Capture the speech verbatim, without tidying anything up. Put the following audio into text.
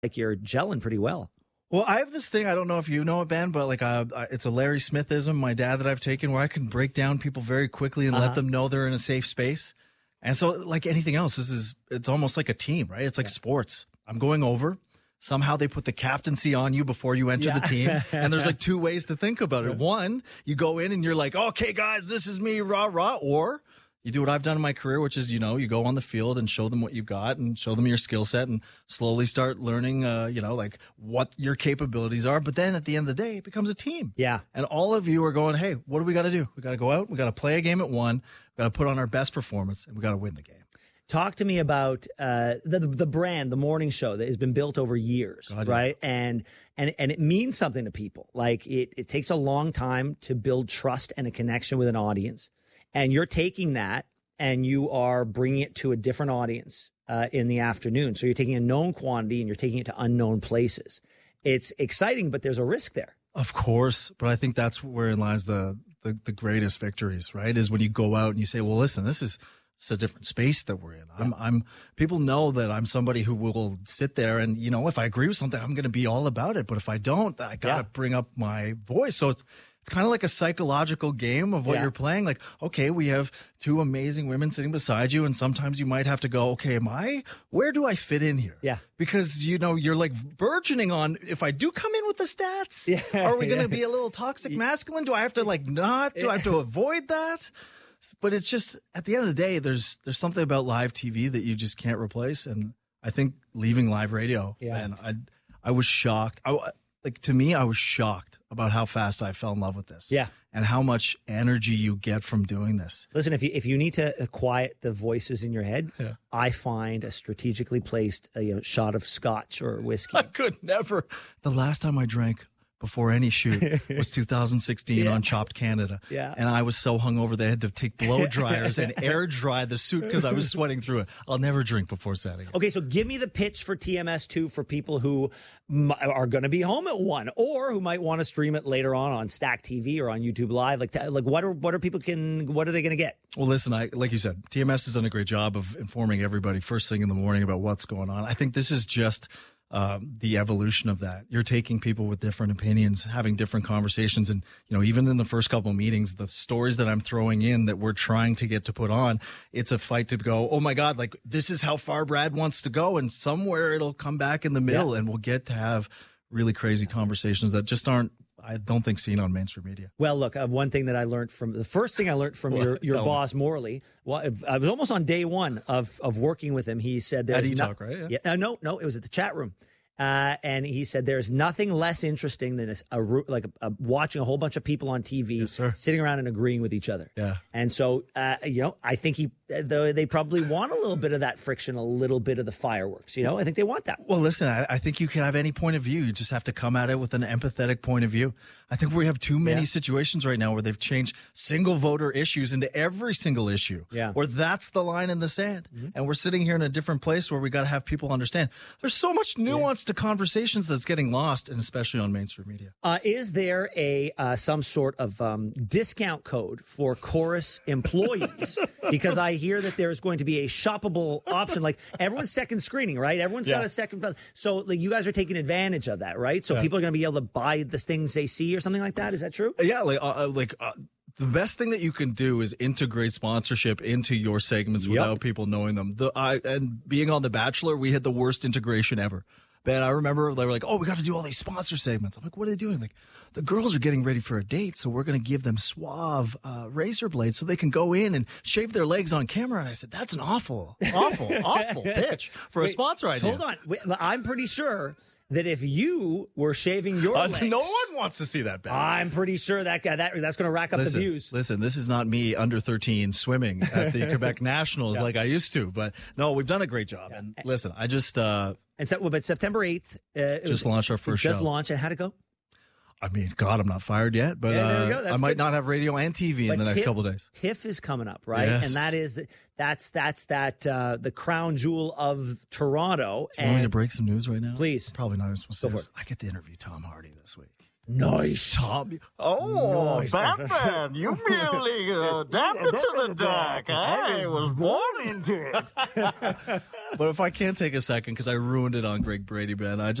like you're gelling pretty well. Well, I have this thing, I don't know if you know it, Ben, but like uh, it's a Larry Smithism, my dad, that I've taken, where I can break down people very quickly and uh-huh. let them know they're in a safe space. And so like anything else, this is, it's almost like a team, right? It's like yeah. sports. I'm going over. Somehow they put the captaincy on you before you enter yeah. the team. And there's like two ways to think about it. One, you go in and you're like, okay, guys, this is me, rah, rah. Or you do what I've done in my career, which is, you know, you go on the field and show them what you've got and show them your skill set and slowly start learning, uh, you know, like what your capabilities are. But then at the end of the day, it becomes a team. Yeah. And all of you are going, hey, what do we got to do? We got to go out. We got to play a game at one. We got to put on our best performance and we got to win the game. Talk to me about uh, the the brand, the morning show that has been built over years, God, right? Yeah. And and and it means something to people. Like it, it takes a long time to build trust and a connection with an audience. And you're taking that and you are bringing it to a different audience uh, in the afternoon. So you're taking a known quantity and you're taking it to unknown places. It's exciting, but there's a risk there. Of course, but I think that's wherein lies the the, the greatest victories, right? Is when you go out and you say, well, listen, this is it's a different space that we're in. I'm, I'm, people know that I'm somebody who will sit there and, you know, if I agree with something, I'm going to be all about it. But if I don't, I got to yeah. bring up my voice. So it's, it's kind of like a psychological game of what yeah. you're playing. Like, okay, we have two amazing women sitting beside you. And sometimes you might have to go, okay, am I, where do I fit in here? Yeah. Because, you know, you're like burgeoning on, if I do come in with the stats, yeah. are we going to be a little toxic masculine? Do I have to like not, do I have to avoid that? But it's just, at the end of the day, there's there's something about live T V that you just can't replace. And I think leaving live radio, yeah. man, I I was shocked. I, like, to me, I was shocked about how fast I fell in love with this. Yeah. And how much energy you get from doing this. Listen, if you if you need to quiet the voices in your head, yeah. I find a strategically placed a, you know, shot of scotch or whiskey. I could never. The last time I drank before any shoot was two thousand sixteen yeah. on Chopped Canada. Yeah. And I was so hungover they had to take blow dryers and air dry the suit because I was sweating through it. I'll never drink before Saturday. Okay, so give me the pitch for T M S two for people who m- are going to be home at one or who might want to stream it later on on Stack T V or on YouTube Live. Like, t- like what are what are people can what are they going to get? Well, listen, I like you said, T M S has done a great job of informing everybody first thing in the morning about what's going on. I think this is just Um, the evolution of that. You're taking people with different opinions, having different conversations. And, you know, even in the first couple of meetings, the stories that I'm throwing in that we're trying to get to put on, it's a fight to go, oh my God, like this is how far Brad wants to go. And somewhere it'll come back in the middle yeah. and we'll get to have really crazy conversations that just aren't, I don't think, seen on mainstream media. Well, look, uh, one thing that I learned from the first thing I learned from well, your, your boss, me. Morley, well, I was almost on day one of, of working with him. He said, there's at no, eTalk, right? Yeah. Yeah, uh, no, no, it was at the chat room. Uh, and he said there's nothing less interesting than a, a like a, a, watching a whole bunch of people on T V yes, sitting around and agreeing with each other. Yeah. And so, uh, you know, I think he though they probably want a little bit of that friction, a little bit of the fireworks. You know, I think they want that. Well, listen, I, I think you can have any point of view. You just have to come at it with an empathetic point of view. I think we have too many yeah. situations right now where they've changed single voter issues into every single issue. Yeah. Where that's the line in the sand. Mm-hmm. And we're sitting here in a different place where we got to have people understand. There's so much nuance yeah. to conversations that's getting lost, and especially on mainstream media. Uh, is there a uh, some sort of um, discount code for Chorus employees? Because I hear that there's going to be a shoppable option. Like everyone's second screening, right? Everyone's yeah. got a second. So like, you guys are taking advantage of that, right? So yeah. people are going to be able to buy the things they see or something like that. Is that true? Yeah, like uh, like. Uh, The best thing that you can do is integrate sponsorship into your segments yep. without people knowing them. The I and being on The Bachelor, we had the worst integration ever. Ben, I remember they were like, oh, we got to do all these sponsor segments. I'm like, what are they doing? Like, the girls are getting ready for a date, so we're going to give them Suave uh, razor blades so they can go in and shave their legs on camera. And I said, that's an awful, awful, awful pitch for Wait, a sponsor idea. Hold on. Wait, I'm pretty sure that if you were shaving your uh, legs, no one wants to see that, Ben. I'm pretty sure that guy that that's going to rack up listen, the views. Listen, this is not me under thirteen swimming at the Quebec Nationals yeah. like I used to, but no, we've done a great job. Yeah. And listen, I just uh, and so, well, but September eighth, uh, just was, launched our first just show. Just launched, and how'd it go? I mean, God, I'm not fired yet, but yeah, uh, I might good. not have radio and T V but in the next TIFF, couple of days. TIFF is coming up, right? Yes. And that is the, that's that's that uh, the crown jewel of Toronto. Do you and want me to break some news right now? Please. I'm probably not supposed to Go say this. I get to interview Tom Hardy this week. Nice. Tom. Oh, Nice. Batman, you merely uh, adapted to the dark. I was born into it. But if I can't take a second, because I ruined it on Greg Brady, man, I just